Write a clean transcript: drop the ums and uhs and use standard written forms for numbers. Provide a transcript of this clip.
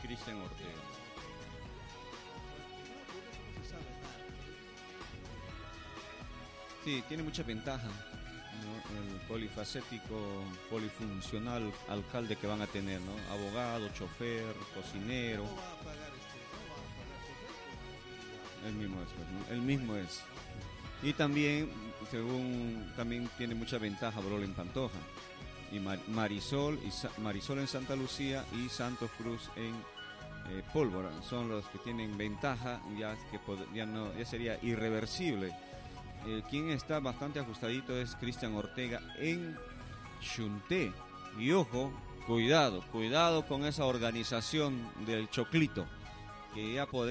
Cristian Ortega. Sí, tiene mucha ventaja, ¿no? El polifacético, polifuncional alcalde que van a tener, ¿no? Abogado, chofer, cocinero. No va a pagar chofer. El mismo es, pues, ¿no? El mismo es. Y también, también tiene mucha ventaja Brolen Pantoja. Y Marisol en Santa Lucía y Santos Cruz en Pólvora. Son los que tienen ventaja, ya sería irreversible. Quien está bastante ajustadito es Cristian Ortega en Chunté. Y ojo, cuidado con esa organización del Choclito, que ya podemos